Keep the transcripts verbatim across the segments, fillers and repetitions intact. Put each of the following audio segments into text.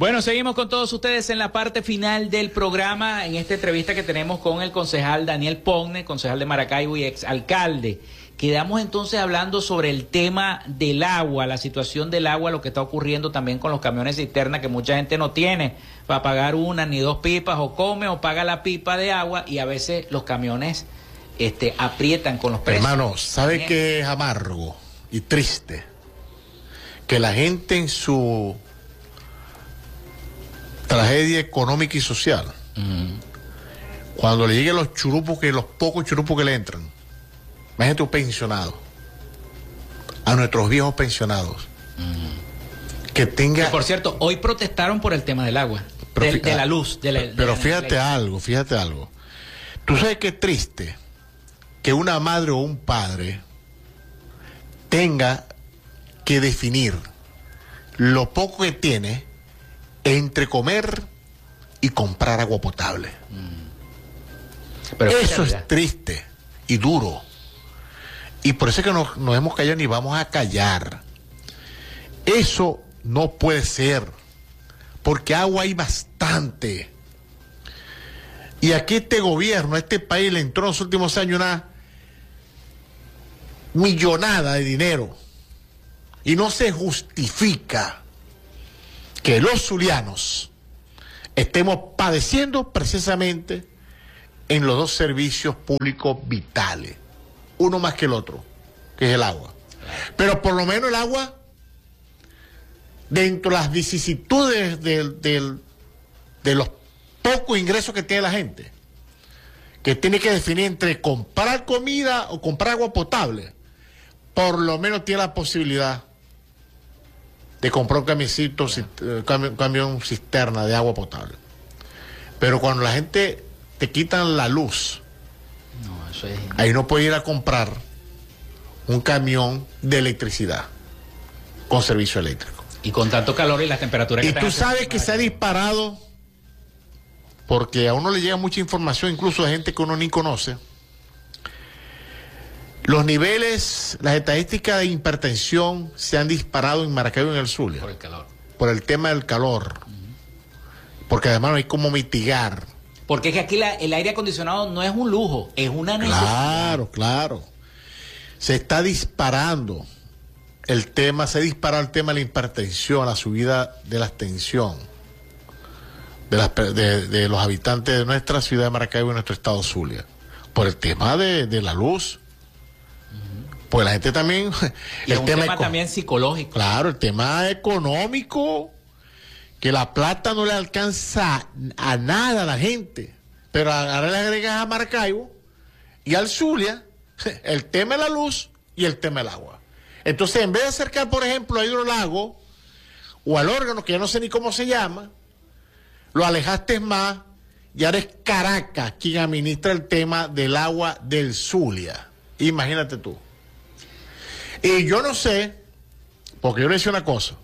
Bueno, seguimos con todos ustedes en la parte final del programa, en esta entrevista que tenemos con el concejal Daniel Ponne, concejal de Maracaibo y exalcalde. Quedamos entonces hablando sobre el tema del agua, la situación del agua, lo que está ocurriendo también con los camiones cisterna, que mucha gente no tiene para pagar una ni dos pipas, o come o paga la pipa de agua, y a veces los camiones este, aprietan con los precios. Hermano, ¿sabe qué es amargo y triste? Que la gente en su tragedia económica y social, uh-huh, cuando le lleguen los churupos, que los pocos churupos que le entran, imagínate un pensionado, a nuestros viejos pensionados, uh-huh, que tenga... Que, por cierto, hoy protestaron por el tema del agua, de, de la luz. De la, de pero la, fíjate la... algo, fíjate algo. Tú sabes qué triste que una madre o un padre tenga que definir lo poco que tiene entre comer y comprar agua potable. Mm. Pero eso es triste y duro. Y por eso es que nos, nos hemos callado ni vamos a callar. Eso no puede ser, porque agua hay bastante. Y aquí este gobierno, a este país le entró en los últimos años una millonada de dinero. Y no se justifica que los zulianos estemos padeciendo precisamente en los dos servicios públicos vitales, uno más que el otro, que es el agua. Pero por lo menos el agua, dentro de las vicisitudes de, de, de los pocos ingresos que tiene la gente, que tiene que definir entre comprar comida o comprar agua potable, por lo menos tiene la posibilidad de comprar un camioncito, yeah. camión, camión cisterna de agua potable. Pero cuando la gente te quitan la luz, no, eso es... ahí no puede ir a comprar un camión de electricidad con servicio eléctrico. Y con tanto calor y las temperaturas y que tú sabes que se ha disparado, porque a uno le llega mucha información, incluso de gente que uno ni conoce. Los niveles, las estadísticas de hipertensión se han disparado en Maracaibo y en el Zulia. Por el calor. Por el tema del calor. Uh-huh. Porque además no hay cómo mitigar. Porque es que aquí la, el aire acondicionado no es un lujo, es una necesidad. Claro, claro. Se está disparando el tema, se dispara el tema de la hipertensión, la subida de la tensión de, las, de, de los habitantes de nuestra ciudad de Maracaibo y nuestro estado Zulia. Por el tema de, de la luz. Pues la gente también... Y el un tema, tema también psicológico. Claro, el tema económico, que la plata no le alcanza a nada a la gente. Pero ahora le agregas a Maracaibo y al Zulia el tema de la luz y el tema del agua. Entonces, en vez de acercar, por ejemplo, a Hidrolago o al órgano, que ya no sé ni cómo se llama, lo alejaste más y ahora es Caracas quien administra el tema del agua del Zulia. Imagínate tú. Y yo no sé, porque yo le decía una cosa,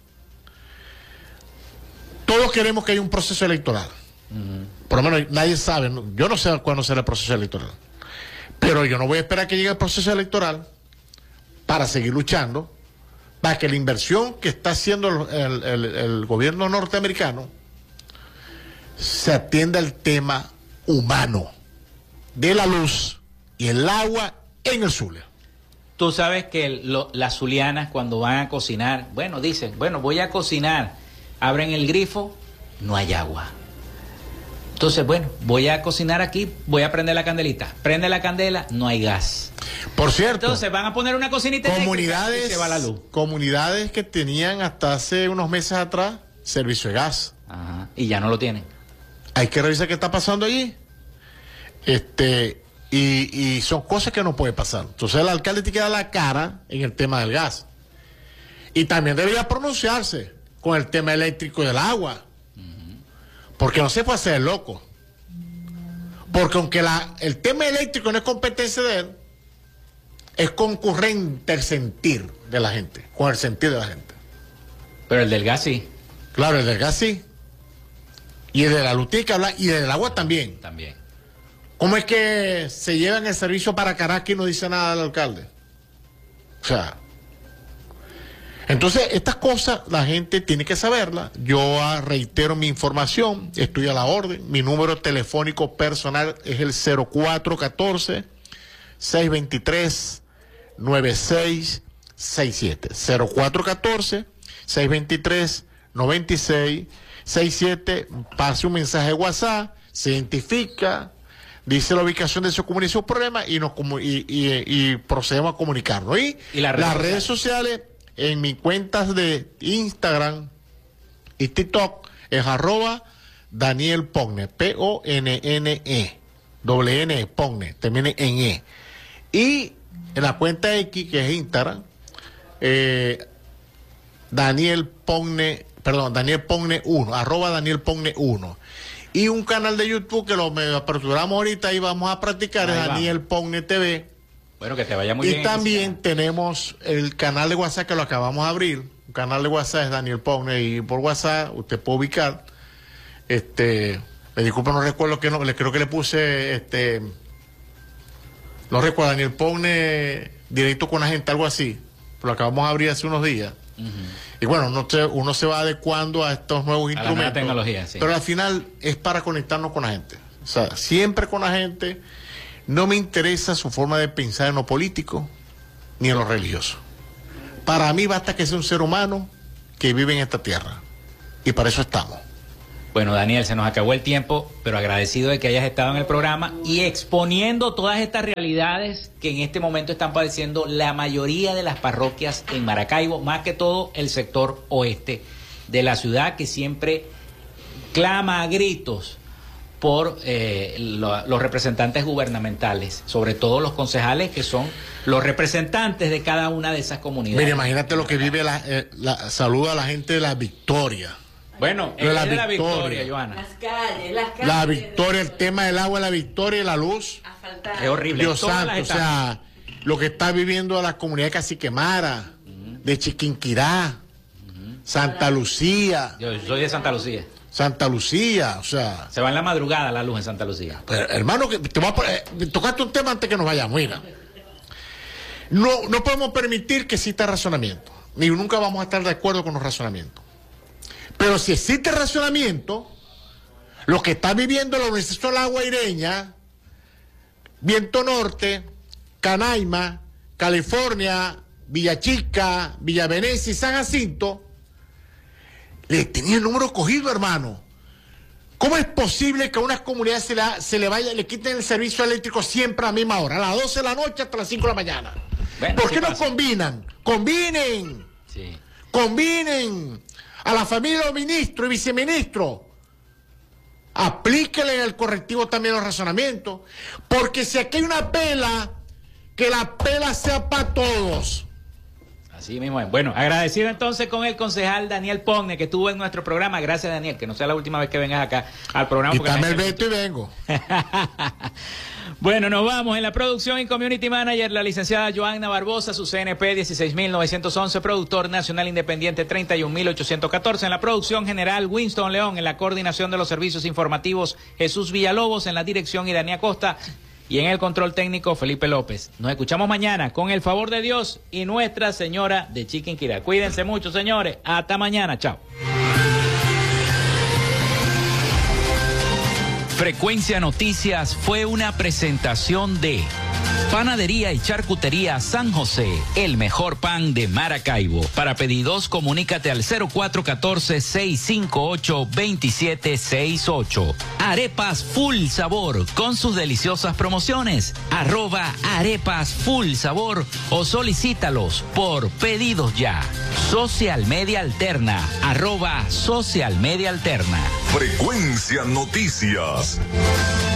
todos queremos que haya un proceso electoral. Uh-huh. Por lo menos nadie sabe, yo no sé cuándo será el proceso electoral, pero yo no voy a esperar que llegue el proceso electoral para seguir luchando, para que la inversión que está haciendo el, el, el gobierno norteamericano se atienda al tema humano de la luz y el agua en el Zulia. Tú sabes que lo, las zulianas cuando van a cocinar, bueno, dicen, bueno, voy a cocinar, abren el grifo, no hay agua. Entonces, bueno, voy a cocinar aquí, voy a prender la candelita. Prende la candela, no hay gas. Por cierto. Entonces van a poner una cocinita comunidades, y se va la luz. Comunidades que tenían hasta hace unos meses atrás servicio de gas. Ajá, y ya no lo tienen. Hay que revisar qué está pasando allí. Este... Y, y son cosas que no puede pasar. Entonces el alcalde te queda la cara en el tema del gas. Y también debería pronunciarse con el tema eléctrico y del agua. Uh-huh. Porque no se puede hacer loco. Porque aunque la, el tema eléctrico no es competencia de él, es concurrente el sentir de la gente, con el sentir de la gente. Pero el del gas sí. Claro, el del gas sí. Y el de la luz tiene que hablar, y el del agua también. También. ¿Cómo es que se llevan el servicio para Caracas y no dice nada al alcalde? O sea, Entonces, estas cosas la gente tiene que saberlas. Yo ah, reitero mi información, estoy a la orden. Mi número telefónico personal es el cero cuatro uno cuatro, seis dos tres, nueve seis seis siete. cero cuatro uno cuatro, seis dos tres, nueve seis seis siete. Pase un mensaje de WhatsApp, se identifica, dice la ubicación de su comunidad y su problema y, nos, y, y, y procedemos a comunicarnos. Y, ¿Y las redes las sociales? redes sociales, en mis cuentas de Instagram y TikTok, es arroba Daniel Pogne, P O N N E, doble N, Pogne, termina en E. Y en la cuenta X, que es Instagram, eh, Daniel Pogne, perdón, Daniel Pogne uno, arroba Daniel Pogne uno. Y un canal de YouTube que lo me aperturamos ahorita y vamos a practicar, Ahí es va. Daniel Pogne T V. Bueno, que te vaya muy Y bien. también tenemos el canal de WhatsApp que lo acabamos de abrir. Un canal de WhatsApp es Daniel Pogne y por WhatsApp usted puede ubicar. Este, me disculpo, no recuerdo que no, le creo que le puse este, no recuerdo, Daniel Pogne directo con la gente, algo así. Lo acabamos de abrir hace unos días. Uh-huh. Y bueno, uno se, uno se va adecuando a estos nuevos A la instrumentos. nueva tecnología, sí. Pero al final es para conectarnos con la gente. O sea, siempre con la gente. No me interesa su forma de pensar en lo político ni en lo religioso. Para mí basta que sea un ser humano que vive en esta tierra. Y para eso estamos. Bueno, Daniel, se nos acabó el tiempo, pero agradecido de que hayas estado en el programa y exponiendo todas estas realidades que en este momento están padeciendo la mayoría de las parroquias en Maracaibo, más que todo el sector oeste de la ciudad, que siempre clama a gritos por eh, lo, los representantes gubernamentales, sobre todo los concejales que son los representantes de cada una de esas comunidades. Mira, imagínate lo que vive la, eh, la saluda a la gente de la Victoria. Bueno, Lo de el la de la Victoria. Victoria, Joana. Las calles, las calles. La Victoria, el tema del agua, la Victoria y la luz. Asfaltadas. Es horrible. Dios Todas santo, las o sea, lo que está viviendo la comunidad de Caciquemara, uh-huh. de Chiquinquirá, uh-huh. Santa Lucía. Yo soy de Santa Lucía. Santa Lucía, o sea. Se va en la madrugada la luz en Santa Lucía. Pero, hermano, que te voy a poner, eh, tocaste un tema antes que nos vayamos, mira. No, no podemos permitir que exista razonamiento, ni nunca vamos a estar de acuerdo con los razonamientos. Pero si existe razonamiento, lo que está viviendo la Universidad de la Guaireña, Viento Norte, Canaima, California, Villa Chica, Villa Venecia y San Jacinto, le tenía el número cogido, hermano. ¿Cómo es posible que a unas comunidades se, la, se le vaya, le quiten el servicio eléctrico siempre a la misma hora, a las doce de la noche hasta las cinco de la mañana? Bueno, ¿Por sí qué no pasa. combinan? ¡Combinen! Sí. ¡Combinen! A la familia de los ministros y viceministros. Aplíquenle en el correctivo también los razonamientos. Porque si aquí hay una pela, que la pela sea para todos. Así mismo es. Bueno, agradecido entonces con el concejal Daniel Pogne que estuvo en nuestro programa. Gracias, Daniel, que no sea la última vez que vengas acá al programa. porque Quítame la el gente- veto y vengo. Bueno, nos vamos. En la producción y community manager, la licenciada Joanna Barbosa, su C N P dieciséis mil novecientos once, productor nacional independiente treinta y un mil ochocientos catorce. En la producción general, Winston León. En la coordinación de los servicios informativos, Jesús Villalobos. En la dirección, Iranía Costa. Y en el control técnico, Felipe López. Nos escuchamos mañana con el favor de Dios y Nuestra Señora de Chiquinquirá. Cuídense mucho, señores. Hasta mañana. Chao. Frecuencia Noticias fue una presentación de Panadería y Charcutería San José, el mejor pan de Maracaibo. Para pedidos, comunícate al cero cuatro uno cuatro, seis cinco ocho, dos siete seis ocho. Arepas Full Sabor, con sus deliciosas promociones. Arroba Arepas Full Sabor o solicítalos por pedidos ya. Social Media Alterna, arroba Social Media Alterna. Frecuencia Noticias.